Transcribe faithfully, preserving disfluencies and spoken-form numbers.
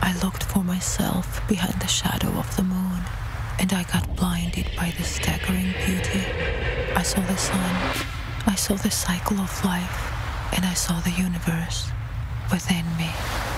I looked for myself behind the shadow of the moon, and I got blinded by the staggering beauty. I saw the sun, I saw the cycle of life, and I saw the universe within me.